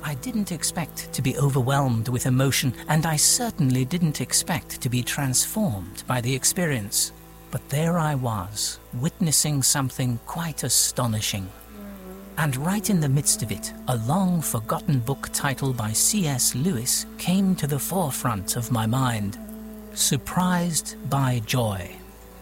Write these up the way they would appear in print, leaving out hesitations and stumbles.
I didn't expect to be overwhelmed with emotion, and I certainly didn't expect to be transformed by the experience. But there I was, witnessing something quite astonishing. And right in the midst of it, a long-forgotten book title by C.S. Lewis came to the forefront of my mind, Surprised by Joy.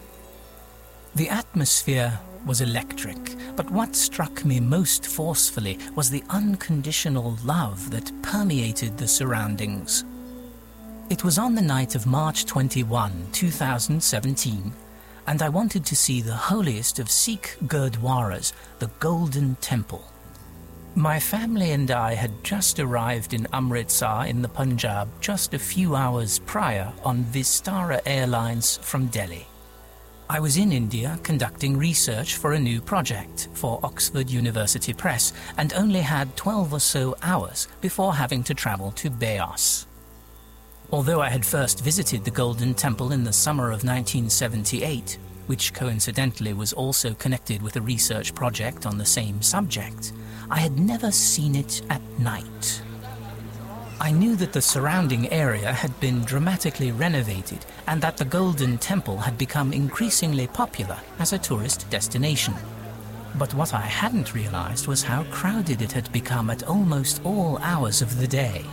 The atmosphere was electric, but what struck me most forcefully was the unconditional love that permeated the surroundings. It was on the night of March 21, 2017, and I wanted to see the holiest of Sikh Gurdwaras, the Golden Temple. My family and I had just arrived in Amritsar in the Punjab just a few hours prior on Vistara Airlines from Delhi. I was in India conducting research for a new project for Oxford University Press and only had 12 or so hours before having to travel to Beas. Although I had first visited the Golden Temple in the summer of 1978, which coincidentally was also connected with a research project on the same subject, I had never seen it at night. I knew that the surrounding area had been dramatically renovated and that the Golden Temple had become increasingly popular as a tourist destination. But what I hadn't realized was how crowded it had become at almost all hours of the day.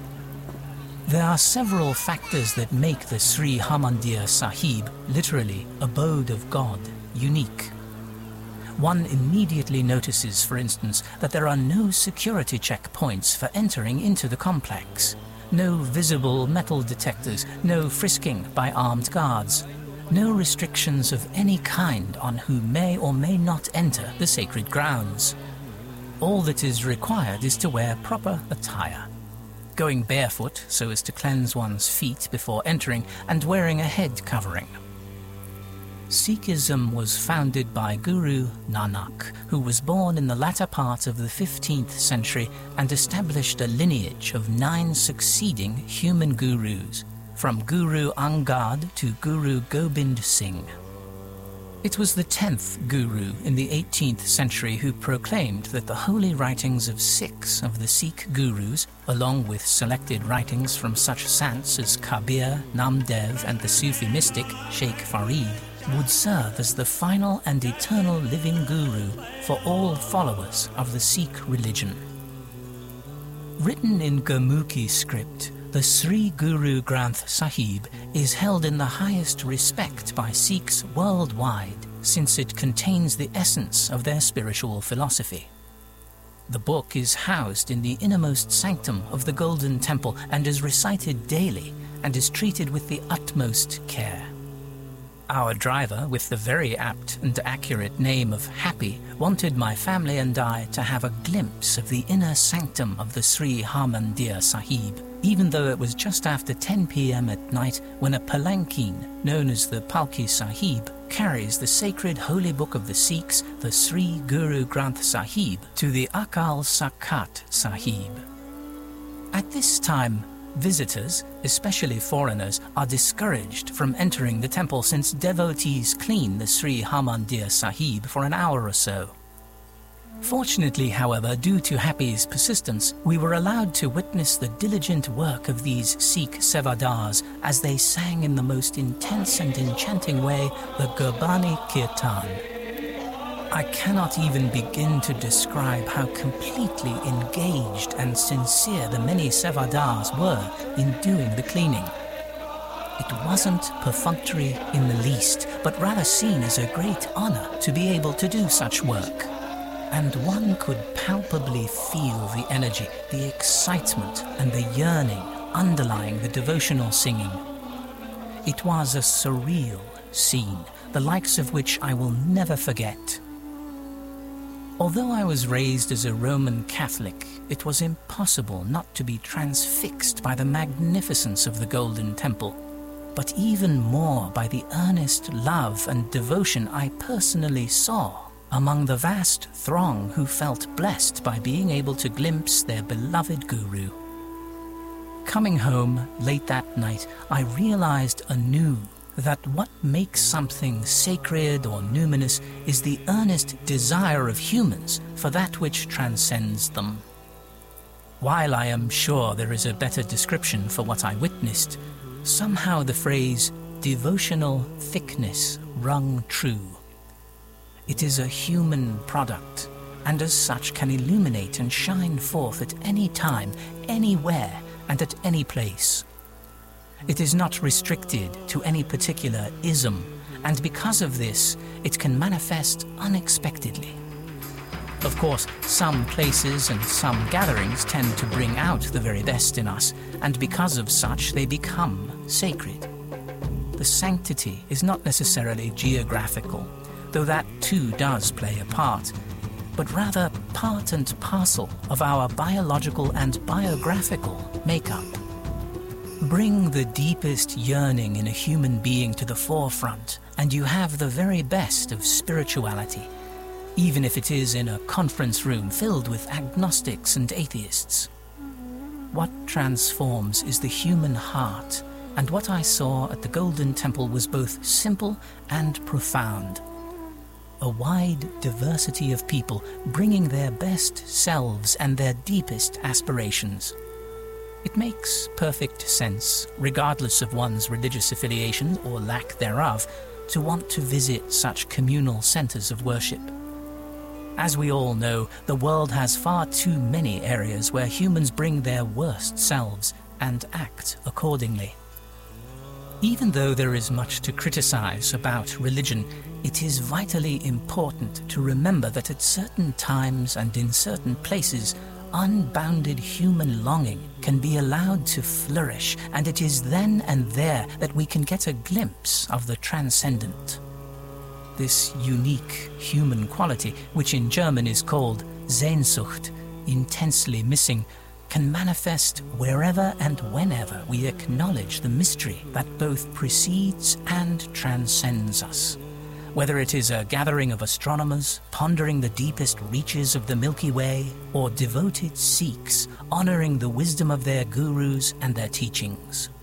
There are several factors that make the Sri Harmandir Sahib, literally abode of God, unique. One immediately notices, for instance, that there are no security checkpoints for entering into the complex, no visible metal detectors, no frisking by armed guards, no restrictions of any kind on who may or may not enter the sacred grounds. All that is required is to wear proper attire, going barefoot so as to cleanse one's feet before entering, and wearing a head covering. Sikhism was founded by Guru Nanak, who was born in the latter part of the 15th century and established a lineage of 9 succeeding human gurus, from Guru Angad to Guru Gobind Singh. It was the 10th Guru in the 18th century who proclaimed that the holy writings of 6 of the Sikh Gurus, along with selected writings from such saints as Kabir, Namdev and the Sufi mystic Sheikh Farid, would serve as the final and eternal living Guru for all followers of the Sikh religion. Written in Gurmukhi script, the Sri Guru Granth Sahib is held in the highest respect by Sikhs worldwide, since it contains the essence of their spiritual philosophy. The book is housed in the innermost sanctum of the Golden Temple and is recited daily and is treated with the utmost care. Our driver, with the very apt and accurate name of Happy, wanted my family and I to have a glimpse of the inner sanctum of the Sri Harmandir Sahib, even though it was just after 10 p.m. at night when a palanquin, known as the Palki Sahib, carries the sacred holy book of the Sikhs, the Sri Guru Granth Sahib, to the Akal Takht Sahib. At this time, visitors, especially foreigners, are discouraged from entering the temple since devotees clean the Sri Harmandir Sahib for an hour or so. Fortunately, however, due to Happy's persistence, we were allowed to witness the diligent work of these Sikh Sevadars as they sang in the most intense and enchanting way the Gurbani Kirtan. I cannot even begin to describe how completely engaged and sincere the many Sevadars were in doing the cleaning. It wasn't perfunctory in the least, but rather seen as a great honor to be able to do such work. And one could palpably feel the energy, the excitement, and the yearning underlying the devotional singing. It was a surreal scene, the likes of which I will never forget. Although I was raised as a Roman Catholic, it was impossible not to be transfixed by the magnificence of the Golden Temple, but even more by the earnest love and devotion I personally saw among the vast throng who felt blessed by being able to glimpse their beloved Guru. Coming home late that night, I realized anew that what makes something sacred or numinous is the earnest desire of humans for that which transcends them. While I am sure there is a better description for what I witnessed, somehow the phrase devotional thickness rung true. It is a human product, and as such can illuminate and shine forth at any time, anywhere, and at any place. It is not restricted to any particular ism, and because of this, it can manifest unexpectedly. Of course, some places and some gatherings tend to bring out the very best in us, and because of such, they become sacred. The sanctity is not necessarily geographical, though that too does play a part, but rather part and parcel of our biological and biographical makeup. Bring the deepest yearning in a human being to the forefront, and you have the very best of spirituality, even if it is in a conference room filled with agnostics and atheists. What transforms is the human heart, and what I saw at the Golden Temple was both simple and profound. A wide diversity of people bringing their best selves and their deepest aspirations. It makes perfect sense, regardless of one's religious affiliation or lack thereof, to want to visit such communal centers of worship. As we all know, the world has far too many areas where humans bring their worst selves and act accordingly. Even though there is much to criticize about religion, it is vitally important to remember that at certain times and in certain places, unbounded human longing can be allowed to flourish, and it is then and there that we can get a glimpse of the transcendent. This unique human quality, which in German is called Sehnsucht, intensely missing, can manifest wherever and whenever we acknowledge the mystery that both precedes and transcends us. Whether it is a gathering of astronomers pondering the deepest reaches of the Milky Way, or devoted Sikhs honoring the wisdom of their gurus and their teachings.